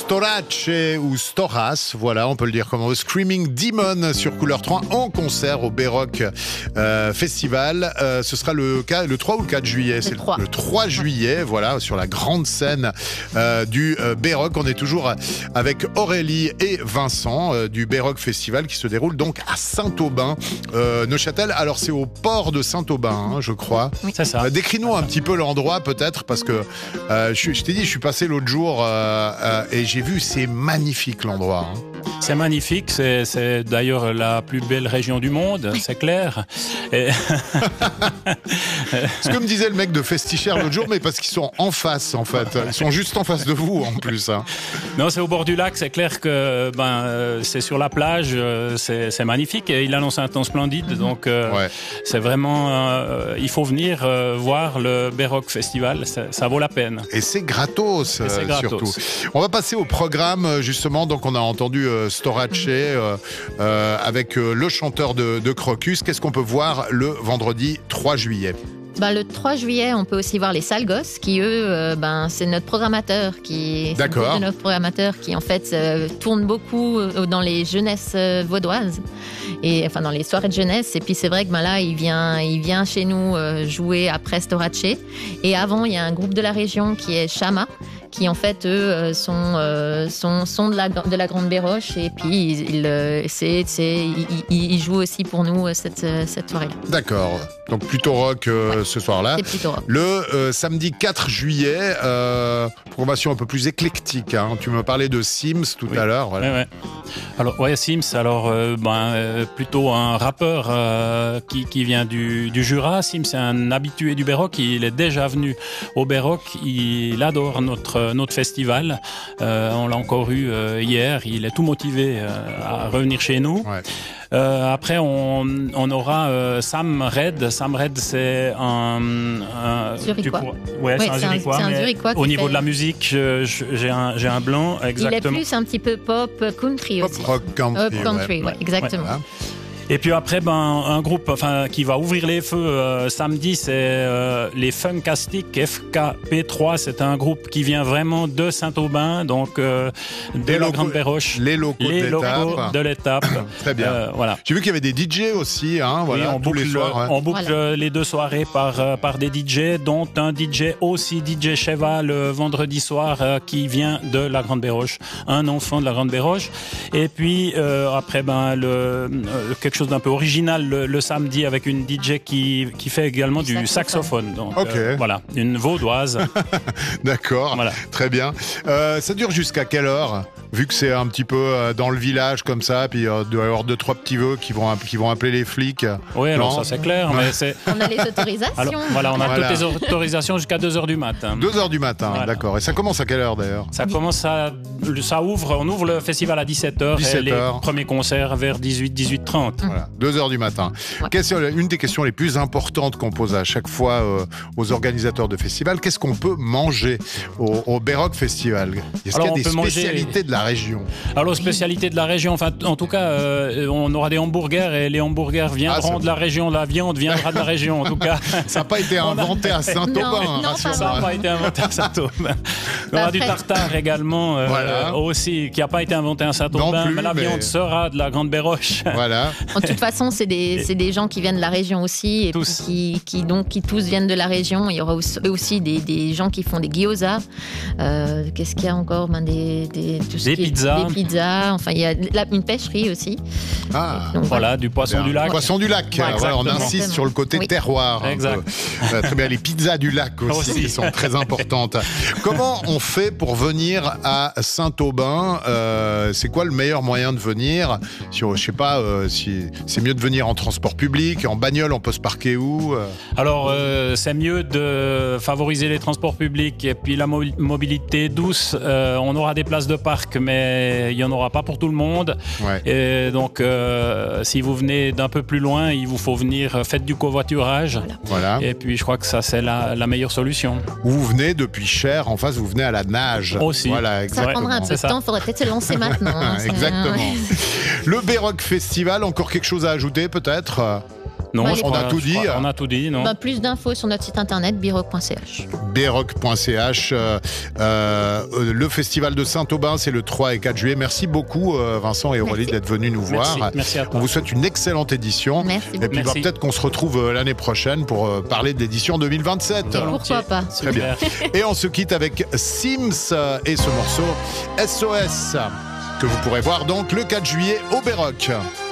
Storace ou Storas, voilà, on peut le dire comme on veut. Screaming Demon sur Couleur 3 en concert au B-Rock Festival. Ce sera le 3 ou le 4 juillet. C'est le 3 juillet, voilà, sur la grande scène du B-Rock. On est toujours avec Aurélie et Vincent du B-Rock Festival qui se déroule donc à Saint-Aubin, Neuchâtel. Alors c'est au port de Saint-Aubin, hein, je crois. Oui. C'est ça. Décris-nous un petit peu l'endroit peut-être, parce que je t'ai dit, je suis passé l'autre jour et j'ai vu, c'est magnifique l'endroit. Hein. C'est magnifique, c'est d'ailleurs la plus belle région du monde, c'est clair. Et Ce que me disait le mec de Festichère l'autre jour, mais parce qu'ils sont en face en fait. Ils sont juste en face de vous en plus. Hein. non, c'est au bord du lac, c'est clair que c'est sur la plage, c'est magnifique. Et il annonce un temps splendide, donc c'est vraiment, il faut venir voir le B-Rock Festival, ça vaut la peine. Et c'est gratos, surtout. On va passer au programme justement, donc on a entendu Storace avec le chanteur de Crocus. Qu'est-ce qu'on peut voir le vendredi 3 juillet ? Le 3 juillet, on peut aussi voir les Sales Gosses qui, eux, c'est notre programmateur D'accord. C'est notre programmateur qui, en fait, tourne beaucoup dans les jeunesses vaudoises, et enfin dans les soirées de jeunesse. Et puis c'est vrai que là, il vient chez nous jouer après Storace. Et avant, il y a un groupe de la région qui est Chama, qui en fait eux sont de la Grande Béroche, et puis ils jouent aussi pour nous cette soirée. D'accord. Donc plutôt rock ce soir-là. C'est plutôt rock. Le samedi 4 juillet, programmation un peu plus éclectique. Hein. Tu me parlais de Sims tout à l'heure. Voilà. Ouais. Alors Sims, plutôt un rappeur qui vient du Jura. Sims, c'est un habitué du B-Rock. Il est déjà venu au B-Rock. Il adore notre festival. On l'a encore eu hier. Il est tout motivé à revenir chez nous. Ouais. Après, on aura Sam Red. Sam Red, c'est un Zurichois. C'est un Zurichois. C'est un Zurichois au niveau de la musique, j'ai un blanc, exactement. Il est plus un petit peu pop country aussi. Pop rock country. Pop country, ouais, exactement. Voilà. Et puis après, un groupe qui va ouvrir les feux samedi, c'est les Funkastiques, FKP3. C'est un groupe qui vient vraiment de Saint-Aubin, donc de la Grande Béroche. Les locaux de l'étape. Très bien. Voilà. J'ai vu qu'il y avait des DJ aussi. Hein, voilà, oui, on boucle Voilà. les deux soirées par des DJ, dont un DJ aussi, DJ Sheva, le vendredi soir, qui vient de la Grande Béroche, un enfant de la Grande Béroche. Et puis après, quelque chose d'un peu original le samedi, avec une DJ qui fait également du saxophone. Donc, voilà, une vaudoise. D'accord, voilà. Très bien. Ça dure jusqu'à quelle heure ? Vu que c'est un petit peu dans le village comme ça, puis il doit y avoir 2-3 petits vœux qui vont appeler les flics. Oui, alors ça c'est clair. Mais On a les autorisations. Alors, voilà, on a toutes les autorisations jusqu'à 2h du matin. 2h du matin, voilà. D'accord. Et ça commence à quelle heure d'ailleurs ? On ouvre le festival à 17h. Et les premiers concerts vers 18h30. Voilà, 2h du matin. Ouais. Une des questions les plus importantes qu'on pose à chaque fois aux organisateurs de festivals, qu'est-ce qu'on peut manger au B-Rock Festival ? Est-ce qu'il y a des spécialités de la région ? Alors, spécialité de la région, enfin, en tout cas, on aura des hamburgers, et les hamburgers viendront de la région, la viande viendra de la région, en tout cas. Ça n'a pas été inventé à Saint-Aubin. Non, Ça n'a pas été inventé à Saint-Aubin. On aura du tartare également, aussi, qui n'a pas été inventé à Saint-Aubin, mais la viande sera de la Grande Béroche. Voilà. De toute façon, c'est des gens qui viennent de la région aussi, et tous. qui tous viennent de la région. Il y aura aussi des gens qui font des gyoza. Qu'est-ce qu'il y a encore ? Des pizzas. Des pizzas. Enfin, il y a une pêcherie aussi. Ah, donc, voilà, du poisson du lac. Poisson du lac. Voilà, on insiste sur le côté terroir. Exact. Très bien, les pizzas du lac aussi qui sont très importantes. Comment on fait pour venir à Saint-Aubin ? C'est quoi le meilleur moyen de venir ? Je sais pas si c'est mieux de venir en transport public, en bagnole, on peut se parquer où ? Alors, c'est mieux de favoriser les transports publics et puis la mobilité douce. On aura des places de parc, mais il n'y en aura pas pour tout le monde. Ouais. Et donc, si vous venez d'un peu plus loin, il vous faut venir, faites du covoiturage. Voilà. Et puis, je crois que ça, c'est la meilleure solution. Vous venez depuis Cher, en face, vous venez à la nage. Aussi. Voilà, ça prendra un peu de temps, il faudrait peut-être se lancer maintenant. Exactement. Le B-Rock Festival, encore quelque chose à ajouter peut-être ? Non, Ouais, on a tout dit. On a tout dit, non. Plus d'infos sur notre site internet biroc.ch. Biroc.ch. Le festival de Saint-Aubin, c'est le 3 et 4 juillet. Merci beaucoup, Vincent et Aurélie, d'être venus nous voir. Merci à toi. On vous souhaite une excellente édition. Merci Et puis peut-être qu'on se retrouve l'année prochaine pour parler de l'édition 2027. Pourquoi pas. Très bien. Et on se quitte avec Sims et ce morceau SOS que vous pourrez voir donc le 4 juillet au Biroc.